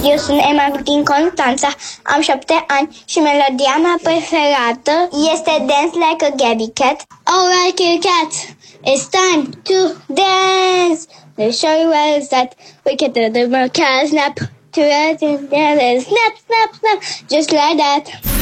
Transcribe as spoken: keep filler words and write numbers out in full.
Eu sunt Emma din Constanța, am șapte ani și melodia mea preferată este Dance Like a Gabby Cat. Alright, kitty cat, it's time to dance. Let's show you where it's at. We can do the cat snap to it and snap, snap, snap, just like that.